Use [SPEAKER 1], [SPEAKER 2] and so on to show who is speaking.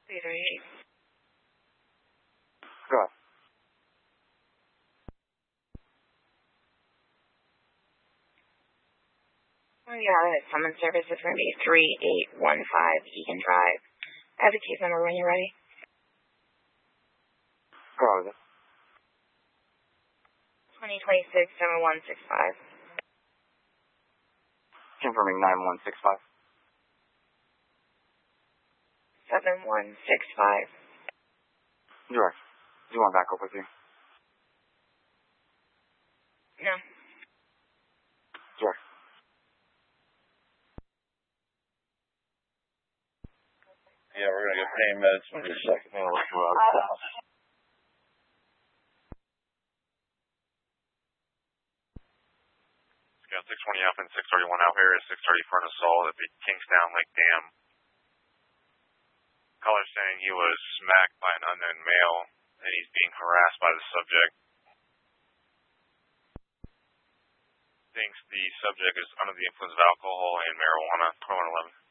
[SPEAKER 1] 338.
[SPEAKER 2] Go ahead.
[SPEAKER 1] Summons service is going to be 3815 Egan Drive. I have the case number when you're ready.
[SPEAKER 2] Go ahead.
[SPEAKER 1] 2026-7165.
[SPEAKER 2] Confirming 9165.
[SPEAKER 1] 7165.
[SPEAKER 2] Direct. Do you want backup with you?
[SPEAKER 1] No.
[SPEAKER 2] Direct.
[SPEAKER 3] Yeah, we're going to get pain meds in just a second.
[SPEAKER 2] Yeah, let's go out.
[SPEAKER 4] Scout 620 Alpha and 631 out here is 630 for an assault at the Kingstown Lake Dam. Caller saying he was smacked by an unknown male and he's being harassed by the subject. Thinks the subject is under the influence of alcohol and marijuana. 2111.